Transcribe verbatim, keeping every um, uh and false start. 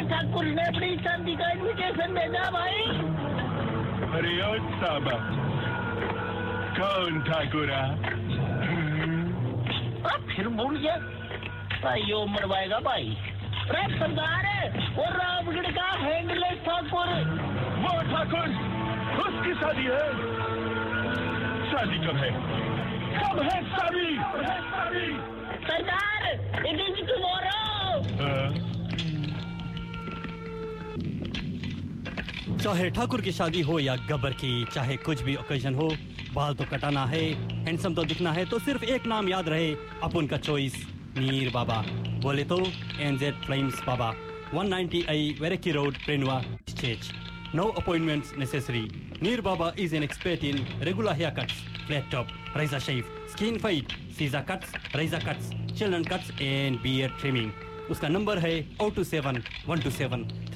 ठाकुर ने अपनी शादी का इन्विटेशन भेजा भाई। अरे ओ साबा, कौन ठाकुर? अब फिर भूल गया भाई, यो मरवाएगा भाई। अरे सरदार है वो रामगढ़ का हैंडलेस ठाकुर। वो ठाकुर, उसकी शादी है। शादी कब है? कब है शादी? सरदार, इट इज टुमारो। चाहे ठाकुर की शादी हो या गब्बर की, चाहे कुछ भी ओकेजन हो, बाल तो कटाना है, हैंडसम तो दिखना है, तो सिर्फ एक नाम याद रहे, अपन का चॉइस नीर बाबा। बोले तो एनजेड flames Baba, one ninety A Veraki Road, Prenua, Stage. No appointments necessary. Neer Baba is an expert in regular haircuts, flat top, razor shave, skin fade, Caesar cuts, razor cuts, children cuts and beard trimming. उसका number है zero two seven one two seven